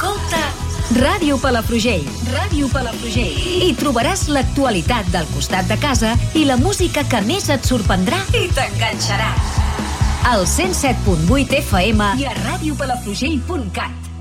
Escolta Ràdio Palafrugell. Ràdio Palafrugell. Hi trobaràs l'actualitat del costat de casa i la música que més et sorprendrà i t'enganxarà. Al 107.8 FM i a radiopalafrugell.cat.